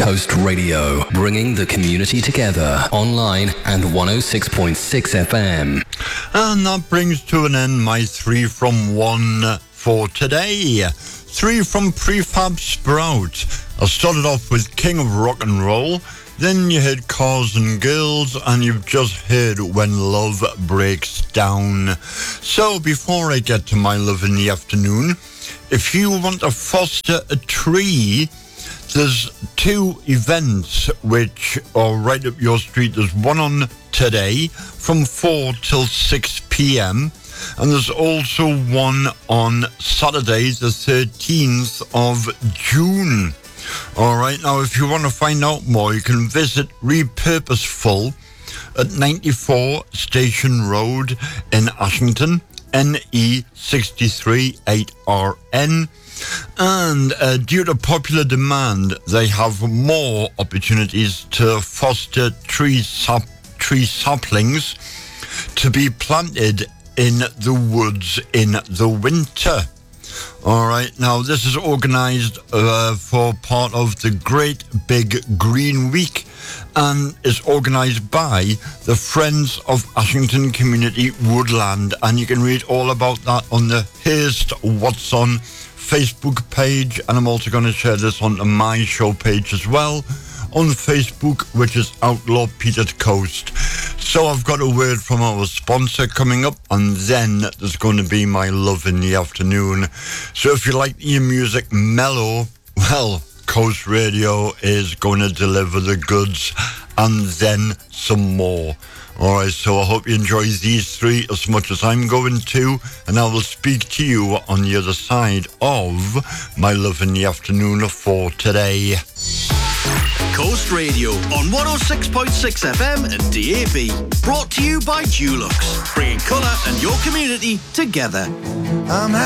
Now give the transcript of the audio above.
Coast Radio, bringing the community together, online and 106.6 FM. And that brings to an end my 3 from 1 for today. 3 from Prefab Sprout. I started off with King of Rock and Roll, then you heard Cars and Girls, and you've just heard When Love Breaks Down. So before I get to my love in the afternoon, if you want to foster a tree, there's 2 events which are right up your street. There's one on today from 4 till 6 p.m. and there's also one on Saturday, the 13th of June. All right, now if you want to find out more, you can visit Repurposeful at 94 Station Road in Ashington, NE638RN. And due to popular demand, they have more opportunities to foster tree saplings to be planted in the woods in the winter. All right, now this is organised for part of the Great Big Green Week and is organised by the Friends of Ashington Community Woodland, and you can read all about that on the Hearst Watson Facebook page, and I'm also going to share this onto my show page as well on Facebook, which is Outlaw Peter Coast. So I've got a word from our sponsor coming up, and then there's going to be my love in the afternoon. So if you like your music mellow, well, Coast Radio is going to deliver the goods and then some more. All right, so I hope you enjoy these 3 as much as I'm going to, and I will speak to you on the other side of my love in the afternoon for today. Coast Radio on 106.6 FM and DAB. Brought to you by Dulux, bringing colour and your community together.